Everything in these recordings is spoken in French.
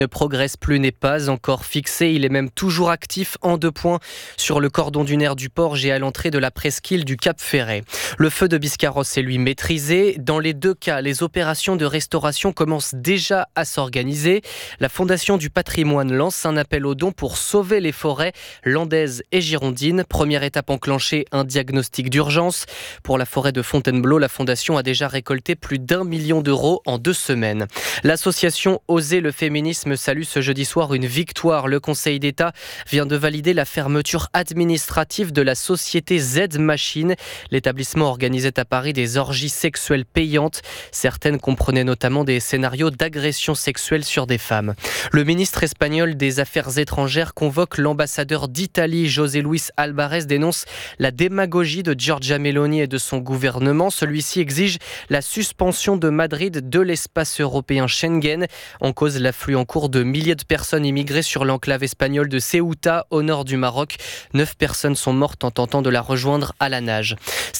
ne progresse plus, n'est pas encore fixé. Il est même toujours actif en 2 points sur le cordon dunaire du Porge et à l'entrée de la presqu'île du Cap Ferret. Le feu de Biscarrosse est lui maîtrisé. Dans les 2 cas, les opérations de restauration commencent déjà à s'organiser. La Fondation du patrimoine lance un appel aux dons pour sauver les forêts landaises et girondines. Première étape enclenchée, un diagnostic d'urgence. Pour la forêt de Fontainebleau, la Fondation a déjà récolté plus d'1 million d'euros en 2 semaines. L'association Oser le féminisme salue ce jeudi soir une victoire. Le Conseil d'État vient de valider la fermeture administrative de la société Z Machine. L'établissement organisait à Paris des orgies sexuelles payantes. Certaines comprenaient notamment des scénarios d'agression sexuelle sur des femmes. Le ministre espagnol des Affaires étrangères convoque l'ambassadeur d'Italie. José Luis Alvarez dénonce la démagogie de Giorgia Meloni et de son gouvernement. Celui-ci exige la suspension de Madrid de l'espace européen Schengen. En cause, l'afflux en cours de milliers de personnes immigrées sur l'enclave espagnole de Ceuta, au nord du Maroc. 9 personnes sont mortes en tentant de la rejoindre à la nage.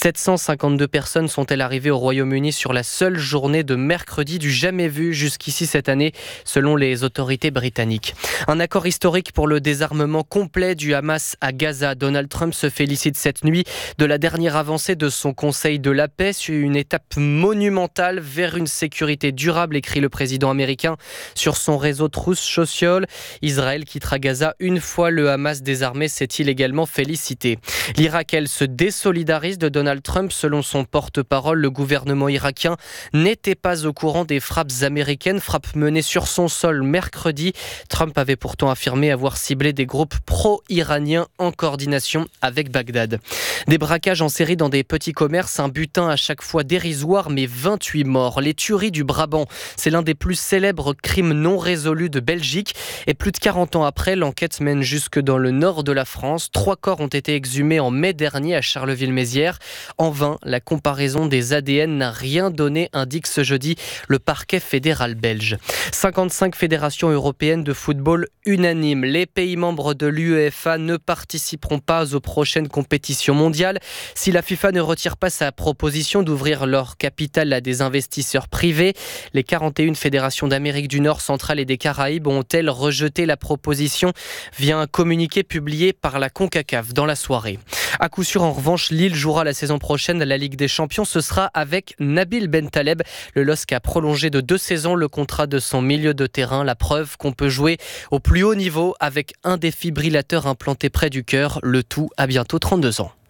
752 personnes sont-elles arrivées au Royaume-Uni sur la seule journée de mercredi du jamais vu jusqu'ici cette année, selon les autorités britanniques. Un accord historique pour le désarmement complet du Hamas à Gaza. Donald Trump se félicite cette nuit de la dernière avancée de son Conseil de la paix, une étape monumentale vers une sécurité durable, écrit le président américain sur son réseau Truth Social. Israël quittera Gaza une fois le Hamas désarmé, s'est-il également félicité. L'Irak, elle, se désolidarise de Donald Trump. Selon son porte-parole, le gouvernement irakien n'était pas au courant des frappes américaines, frappes menées sur son sol mercredi. Trump avait pourtant affirmé avoir ciblé des groupes pro-iraniens en coordination avec Bagdad. Des braquages en série dans des petits commerces, un butin à chaque fois dérisoire, mais 28 morts. Les tueries du Brabant, c'est l'un des plus célèbres crimes non résolus de Belgique. Et plus de 40 ans après, l'enquête mène jusque dans le nord de la France. 3 corps ont été exhumés en mai dernier à Charleville-Mézières. En vain, la comparaison des ADN n'a rien donné, indique ce jeudi le parquet fédéral belge. 55 fédérations européennes de football unanimes. Les pays membres de l'UEFA ne participeront pas aux prochaines compétitions mondiales si la FIFA ne retire pas sa proposition d'ouvrir leur capitale à des investisseurs privés. Les 41 fédérations d'Amérique du Nord, centrale et des Caraïbes ont-elles rejeté la proposition via un communiqué publié par la CONCACAF dans la soirée. À coup sûr, en revanche, Lille jouera la saison prochaine à la Ligue des Champions. Ce sera avec Nabil Bentaleb. Le LOSC a prolongé de 2 saisons le contrat de son milieu de terrain. La preuve qu'on peut jouer au plus haut niveau avec un défibrillateur implanté près du cœur. Le tout à bientôt 32 ans.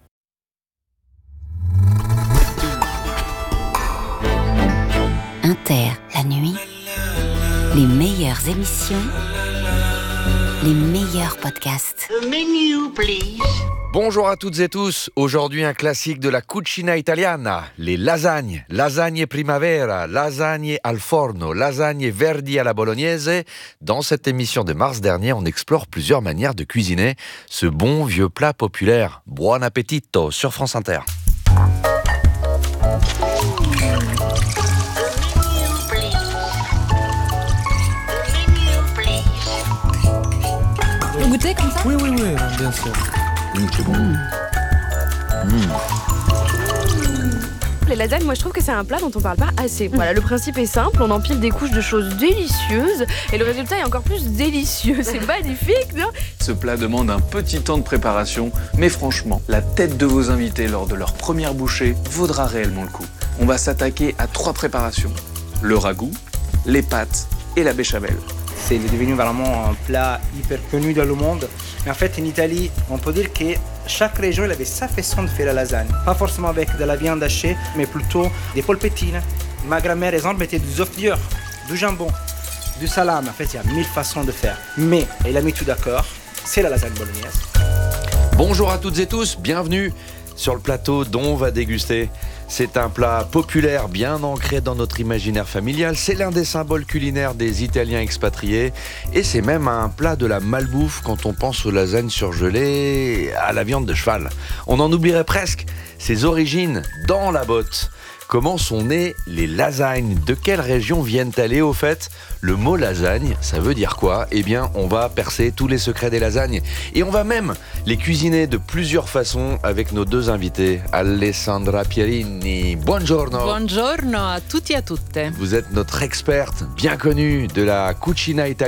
Inter, la nuit, les meilleures émissions, les meilleurs podcasts. The menu, please. Bonjour à toutes et tous. Aujourd'hui, un classique de la cucina italiana, les lasagnes. Lasagne primavera, lasagne al forno, lasagne verdi alla bolognese. Dans cette émission de mars dernier, on explore plusieurs manières de cuisiner ce bon vieux plat populaire. Buon appetito sur France Inter. Vous goûtez comme ça ? Oui, bien sûr. C'est bon. Les lasagnes, moi je trouve que c'est un plat dont on parle pas assez. Voilà, le principe est simple, on empile des couches de choses délicieuses et le résultat est encore plus délicieux. C'est magnifique, non ? Ce plat demande un petit temps de préparation, mais franchement, la tête de vos invités lors de leur première bouchée vaudra réellement le coup. On va s'attaquer à 3 préparations. Le ragoût, les pâtes et la béchamel. C'est devenu vraiment un plat hyper connu dans le monde. Mais en fait, en Italie, on peut dire que chaque région avait sa façon de faire la lasagne. Pas forcément avec de la viande hachée, mais plutôt des polpettines. Ma grand-mère, exemple, mettait du œuf dur, du jambon, du salame. En fait, il y a 1000 façons de faire. Mais elle a mis tout d'accord, c'est la lasagne bolognaise. Bonjour à toutes et tous, bienvenue sur le plateau dont on va déguster. C'est un plat populaire bien ancré dans notre imaginaire familial. C'est l'un des symboles culinaires des Italiens expatriés. Et c'est même un plat de la malbouffe quand on pense aux lasagnes surgelées à la viande de cheval. On en oublierait presque ses origines dans la botte. comment sont nées les lasagnes. De quelle région viennent-elles au fait? Le mot lasagne, ça veut dire quoi? Eh bien, on va percer tous les secrets des lasagnes. Et on va même les cuisiner de plusieurs façons avec nos deux invités. Alessandra Pierini, buongiorno. Buongiorno a tutti e a tutte. Vous êtes notre experte bien connue de la cucina italiana.